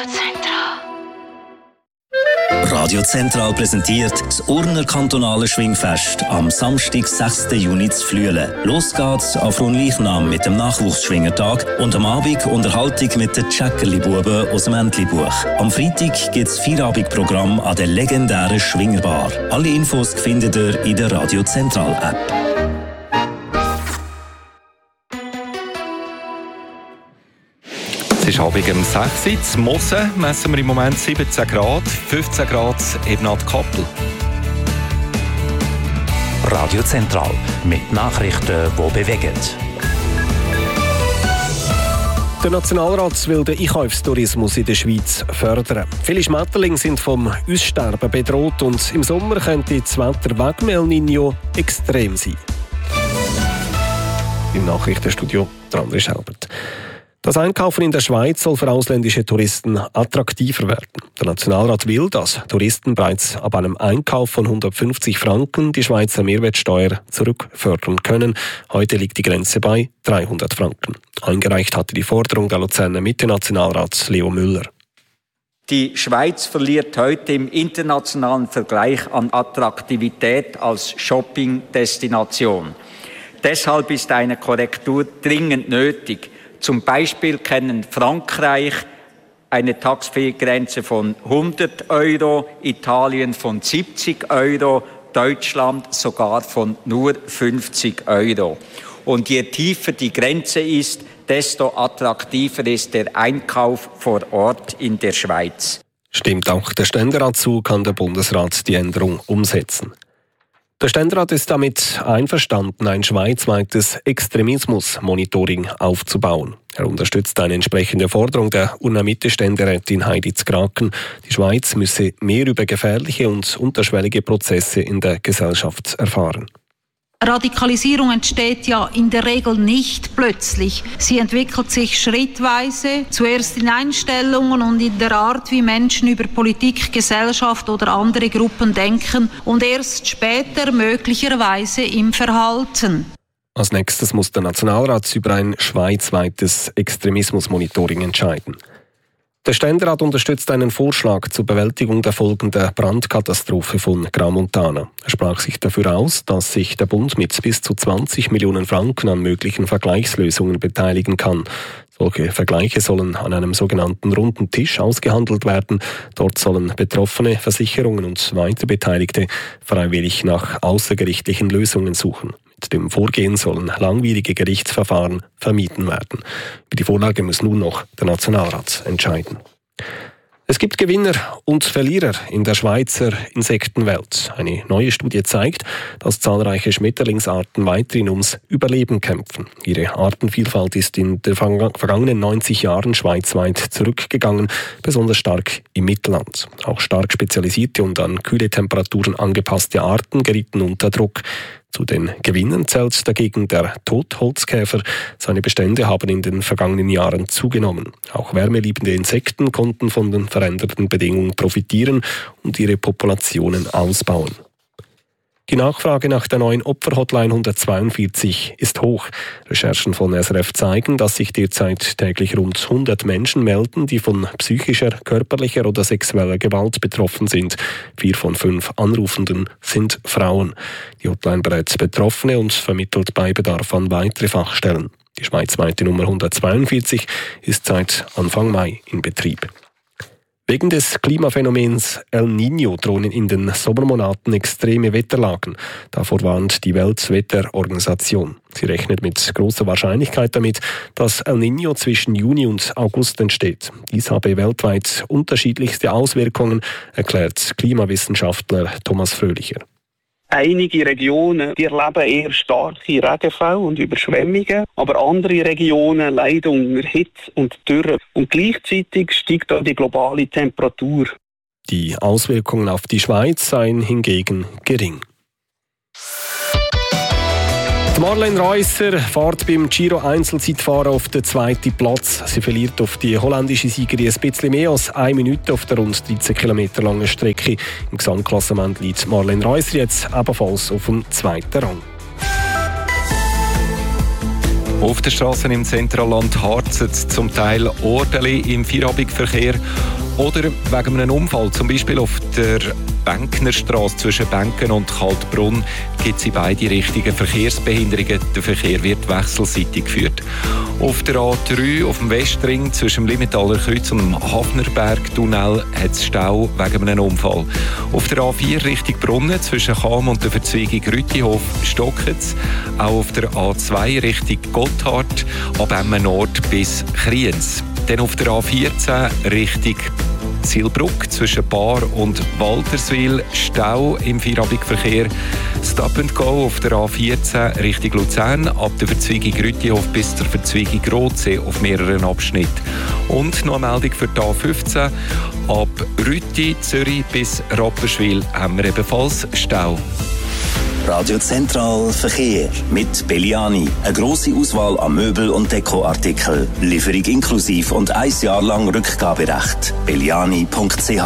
Radio Zentral präsentiert das Urner kantonale Schwingfest am Samstag, 6. Juni zu Flüelen. Los geht's auf Fronleichnam mit dem Nachwuchsschwingertag und am Abend Unterhaltung mit den Tschäckerli-Buben aus dem Entli-Buch. Am Freitag gibt's Feierabendprogramm an der legendären Schwingerbar. Alle Infos findet ihr in der Radio Zentral App. Es ist Abend um 6 Uhr. In Mosen messen wir im Moment 17 Grad, 15 Grad eben an Kappel. Radio Zentral mit Nachrichten, die bewegen. Der Nationalrat will den Einkaufstourismus in der Schweiz fördern. Viele Schmetterlinge sind vom Aussterben bedroht und im Sommer könnte das Wetter wegen El Niño extrem sein. Im Nachrichtenstudio André Schelbert. Das Einkaufen in der Schweiz soll für ausländische Touristen attraktiver werden. Der Nationalrat will, dass Touristen bereits ab einem Einkauf von 150 Franken die Schweizer Mehrwertsteuer zurückfördern können. Heute liegt die Grenze bei 300 Franken. Eingereicht hatte die Forderung der Luzerner Mitte-Nationalrats Leo Müller. Die Schweiz verliert heute im internationalen Vergleich an Attraktivität als Shopping-Destination. Deshalb ist eine Korrektur dringend nötig. Zum Beispiel kennen Frankreich eine Tax-Free-Grenze von 100 €, Italien von 70 €, Deutschland sogar von nur 50 €. Und je tiefer die Grenze ist, desto attraktiver ist der Einkauf vor Ort in der Schweiz. Stimmt auch der Ständerat zu, kann der Bundesrat die Änderung umsetzen. Der Ständerat ist damit einverstanden, ein schweizweites Extremismus-Monitoring aufzubauen. Er unterstützt eine entsprechende Forderung der UNA-Mitte-Ständerätin Heidi Zgraken. Die Schweiz müsse mehr über gefährliche und unterschwellige Prozesse in der Gesellschaft erfahren. Radikalisierung entsteht ja in der Regel nicht plötzlich. Sie entwickelt sich schrittweise, zuerst in Einstellungen und in der Art, wie Menschen über Politik, Gesellschaft oder andere Gruppen denken und erst später möglicherweise im Verhalten. Als nächstes muss der Nationalrat über ein schweizweites Extremismus-Monitoring entscheiden. Der Ständerat unterstützt einen Vorschlag zur Bewältigung der Folgen der Brandkatastrophe von Graumontana. Er sprach sich dafür aus, dass sich der Bund mit bis zu 20 Millionen Franken an möglichen Vergleichslösungen beteiligen kann. Solche Vergleiche sollen an einem sogenannten runden Tisch ausgehandelt werden. Dort sollen Betroffene, Versicherungen und weitere Beteiligte freiwillig nach außergerichtlichen Lösungen suchen. Mit dem Vorgehen sollen langwierige Gerichtsverfahren vermieden werden. Über die Vorlage muss nun noch der Nationalrat entscheiden. Es gibt Gewinner und Verlierer in der Schweizer Insektenwelt. Eine neue Studie zeigt, dass zahlreiche Schmetterlingsarten weiterhin ums Überleben kämpfen. Ihre Artenvielfalt ist in den vergangenen 90 Jahren schweizweit zurückgegangen, besonders stark im Mittelland. Auch stark spezialisierte und an kühle Temperaturen angepasste Arten gerieten unter Druck. Zu den Gewinnern zählt dagegen der Totholzkäfer. Seine Bestände haben in den vergangenen Jahren zugenommen. Auch wärmeliebende Insekten konnten von den veränderten Bedingungen profitieren und ihre Populationen ausbauen. Die Nachfrage nach der neuen Opferhotline 142 ist hoch. Recherchen von SRF zeigen, dass sich derzeit täglich rund 100 Menschen melden, die von psychischer, körperlicher oder sexueller Gewalt betroffen sind. 4 von 5 Anrufenden sind Frauen. Die Hotline berät Betroffene und vermittelt bei Bedarf an weitere Fachstellen. Die schweizweite Nummer 142 ist seit Anfang Mai in Betrieb. Wegen des Klimaphänomens El Niño drohen in den Sommermonaten extreme Wetterlagen. Davor warnt die Weltwetterorganisation. Sie rechnet mit großer Wahrscheinlichkeit damit, dass El Niño zwischen Juni und August entsteht. Dies habe weltweit unterschiedlichste Auswirkungen, erklärt Klimawissenschaftler Thomas Fröhlicher. Einige Regionen die erleben eher starke Regenfälle und Überschwemmungen, aber andere Regionen leiden unter Hitze und Dürre. Und gleichzeitig steigt auch die globale Temperatur. Die Auswirkungen auf die Schweiz seien hingegen gering. Die Marlene Reusser fährt beim Giro Einzelzeitfahren auf den 2. Platz. Sie verliert auf die holländische Siegerin ein bisschen mehr als 1 Minute auf der rund 13 Kilometer langen Strecke. Im Gesamtklassement liegt Marlene Reusser jetzt ebenfalls auf dem 2. Rang. Auf den Strassen im Zentralland harzen zum Teil Ordeli im Feierabendverkehr oder wegen einem Unfall, zum Beispiel auf der Benknerstrasse zwischen Benken und Kaltbrunn, gibt es in beide Richtungen Verkehrsbehinderungen. Der Verkehr wird wechselseitig geführt. Auf der A3 auf dem Westring zwischen dem Limmetaler Kreuz und dem Hafnerberg-Tunnel hat es Stau wegen einem Unfall. Auf der A4 Richtung Brunnen zwischen Cham und der Verzweigung Rüttihof stockt es. Auch auf der A2 Richtung Gotthard, ab Emmen Nord bis Kriens. Dann auf der A14 Richtung Zielbruck zwischen Bar und Walterswil, Stau im Feierabendverkehr. Stop and Go auf der A14 Richtung Luzern, ab der Verzweigung Rüttihof bis zur Verzweigung Rotsee auf mehreren Abschnitten. Und noch eine Meldung für die A15. Ab Rütti, Zürich bis Rapperswil haben wir ebenfalls Stau. Radio Zentral Verkehr mit Belliani. Eine grosse Auswahl an Möbel- und Dekoartikeln. Lieferung inklusiv und 1 Jahr lang Rückgaberecht. belliani.ch.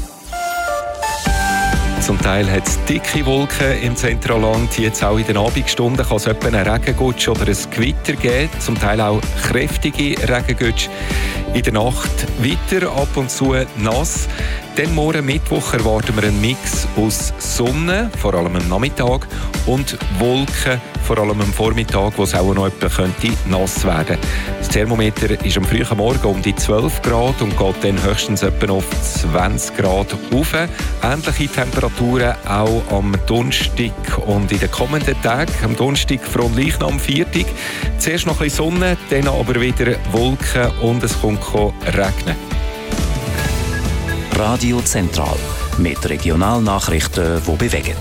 Zum Teil hat es dicke Wolken im Zentralland. Jetzt auch in den Abendstunden kann es etwa einen Regengutsch oder ein Gewitter geben. Zum Teil auch kräftige Regengutsch. In der Nacht weiter ab und zu nass. Dann morgen Mittwoch erwarten wir einen Mix aus Sonne, vor allem am Nachmittag, und Wolken, vor allem am Vormittag, wo es auch noch etwas nass werden könnte. Das Thermometer ist am frühen Morgen um die 12 Grad und geht dann höchstens etwa auf 20 Grad rauf. Ähnliche Temperaturen auch am Donnerstag und in den kommenden Tagen. Am Donnerstag Fronleichnam, Viertag. Zuerst noch ein bisschen Sonne, dann aber wieder Wolken und es kommt regnen. Radio Zentral mit Regionalnachrichten, die bewegen.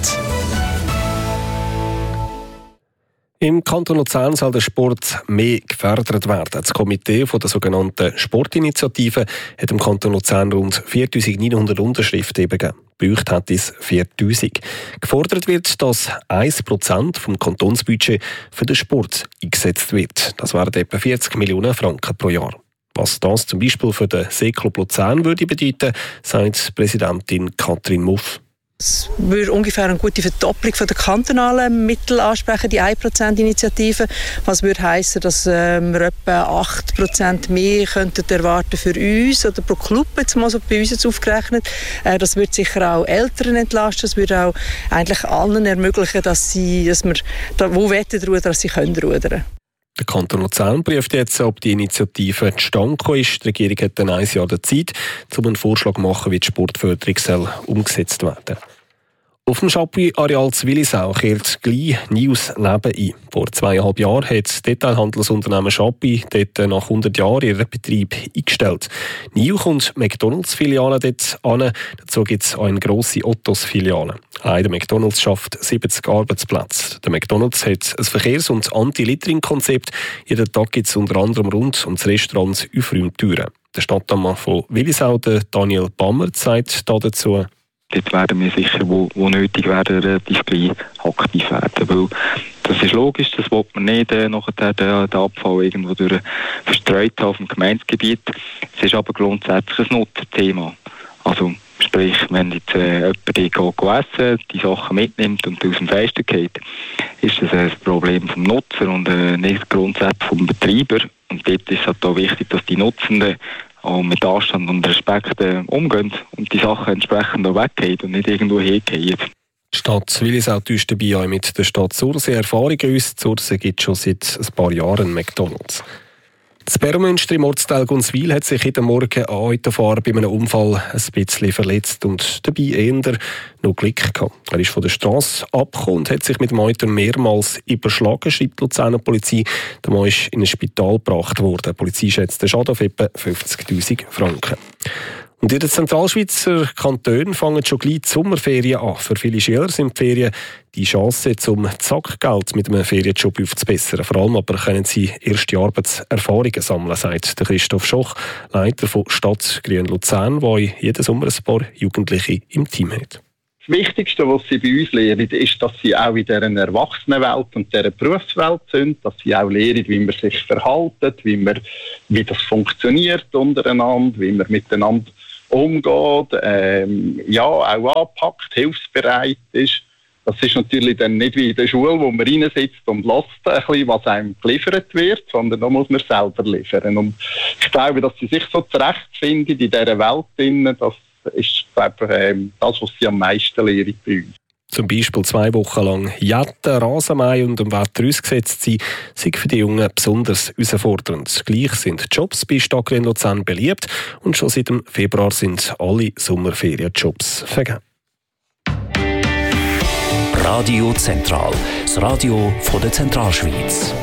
Im Kanton Luzern soll der Sport mehr gefördert werden. Das Komitee der sogenannten Sportinitiative hat im Kanton Luzern rund 4'900 Unterschriften gegeben. Gebraucht hat es 4'000. Gefordert wird, dass 1% vom Kantonsbudget für den Sport eingesetzt wird. Das wären etwa 40 Millionen Franken pro Jahr. Was das zum Beispiel für den Seeklub Luzern würde bedeuten, sagt Präsidentin Katrin Muff. Es würde ungefähr eine gute Verdopplung der kantonalen Mittel ansprechen, die 1%-Initiative. Was würde heissen, dass wir etwa 8% mehr könnten erwarten für uns oder pro Club, jetzt mal so bei uns jetzt aufgerechnet. Das würde sicher auch Eltern entlasten, das würde auch eigentlich allen ermöglichen, dass wir wo rudern, dass sie rudern können. Der Kanton Luzern prüft jetzt, ob die Initiative zustande gekommen ist. Die Regierung hat dann 1 Jahr Zeit, um einen Vorschlag zu machen, wie die Sportförderung umgesetzt werden soll. Auf dem Chapuis-Areal zu Willisau kehrt gleich neues Leben ein. Vor 2,5 Jahren hat das Detailhandelsunternehmen Chapuis dort nach 100 Jahren ihren Betrieb eingestellt. Neu kommt McDonalds-Filiale dort an. Dazu gibt es auch eine grosse Ottos-Filiale. Der McDonalds schafft 70 Arbeitsplätze. Der McDonalds hat ein Verkehrs- und Anti-Littering-Konzept. Jeden Tag gibt es unter anderem rund um das Restaurant Aufräumtüren. Der Stadtmann von Willisau, Daniel Bammer, sagt dazu: Dort werden wir sicher, wo nötig werden, relativ gleich aktiv werden. Weil das ist logisch, das will man nicht nachher den Abfall irgendwo durch verstreut haben auf dem Gemeindegebiet. Es ist aber grundsätzlich ein Nutzerthema. Also sprich, wenn jetzt jemand geht essen, die Sachen mitnimmt und aus dem Fenster geht, ist das ein Problem vom Nutzer und nicht grundsätzlich vom Betreiber. Und dort ist es halt auch wichtig, dass die Nutzenden auch mit Anstand und Respekt umgehen und die Sachen entsprechend auch weggehen und nicht irgendwo hingehen. Die Stadt Willisau täuscht dabei auch mit der Stadt Sursee Erfahrungen aus. Sursee gibt schon seit ein paar Jahren McDonalds. Das Beromünster im Ortsteil Gunzwil hat sich heute Morgen an Autofahrer bei einem Unfall ein bisschen verletzt und dabei eher noch Glück gehabt. Er ist von der Strasse abgekommen und hat sich mit dem Auto mehrmals überschlagen, schreibt die Luzerner Polizei. Der Mann ist in ein Spital gebracht worden. Die Polizei schätzt den Schaden auf etwa 50'000 Franken. Und in den Zentralschweizer Kantonen fangen schon gleich die Sommerferien an. Für viele Schüler sind die Ferien die Chance, zum Zackgeld mit einem Ferienjob aufzubessern. Vor allem aber können sie erste Arbeitserfahrungen sammeln, sagt Christoph Schoch, Leiter von Stadt Grün Luzern, der jeden Sommer ein paar Jugendliche im Team hat. Das Wichtigste, was sie bei uns lernen, ist, dass sie auch in dieser Erwachsenenwelt und dieser Berufswelt sind, dass sie auch lernen, wie man sich verhält, wie das funktioniert untereinander, wie man miteinander umgeht, auch anpackt, hilfsbereit ist. Das ist natürlich dann nicht wie in der Schule, wo man reinsitzt und lässt ein bisschen, was einem geliefert wird, sondern da muss man selber liefern. Und ich glaube, dass sie sich so zurechtfinden in dieser Welt, das ist, glaube ich, das, was sie am meisten lehren bei uns. Zum Beispiel 2 Wochen lang Jetten, Rasenmähen und dem Wetter ausgesetzt sein, sind für die Jungen besonders herausfordernd. Gleich sind Jobs bei Stadtgrün Luzern beliebt und schon seit dem Februar sind alle Sommerferienjobs vergeben. Radio Zentral, das Radio von der Zentralschweiz.